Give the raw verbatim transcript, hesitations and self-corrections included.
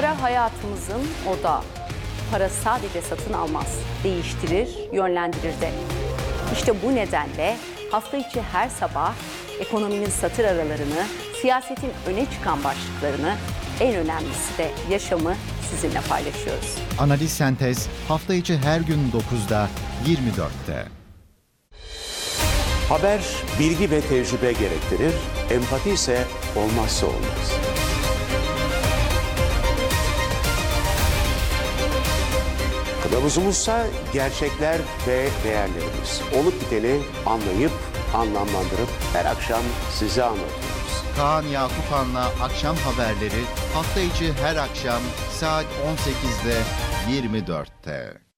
Para hayatımızın odağı. Para sadece satın almaz, değiştirir, yönlendirir de. İşte bu nedenle hafta içi her sabah ekonominin satır aralarını, siyasetin öne çıkan başlıklarını, en önemlisi de yaşamı sizinle paylaşıyoruz. Analiz Sentez hafta içi her gün dokuzda yirmi dörtte. Haber bilgi ve tecrübe gerektirir, empati ise olmazsa olmaz. Kılavuzumuzsa gerçekler ve değerlerimiz. Olup biteni anlayıp, anlamlandırıp her akşam size anlatıyoruz. Kaan Yakupan'la akşam haberleri hafta içi her akşam saat on sekizde yirmi dörtte.